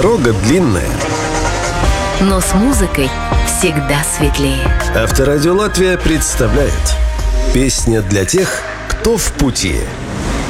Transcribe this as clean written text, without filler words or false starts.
Дорога длинная, но с музыкой всегда светлее. Авторадио Латвия представляет: песня для тех, кто в пути.